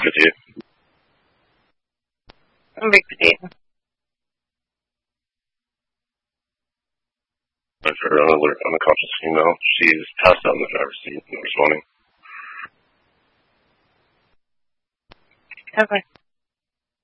good to you? I'm big potato. For another unconscious female. She's passed out in the driver's seat and responding. Okay.